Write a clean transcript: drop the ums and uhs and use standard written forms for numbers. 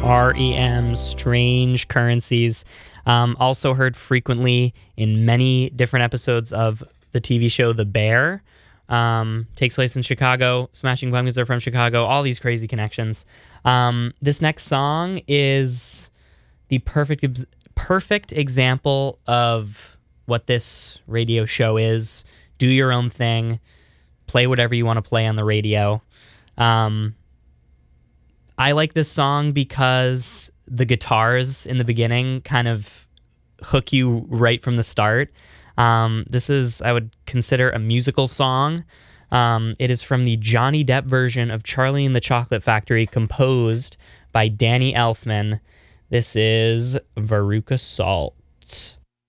REM, Strange Currencies. Also heard frequently in many different episodes of the TV show The Bear. Takes place in Chicago. Smashing Pumpkins are from Chicago. All these crazy connections. This next song is the perfect example of what this radio show is. Do your own thing. Play whatever you want to play on the radio. I like this song because the guitars in the beginning kind of hook you right from the start. This is, I would consider, a musical song. It is from the Johnny Depp version of Charlie and the Chocolate Factory, composed by Danny Elfman. This is Veruca Salt.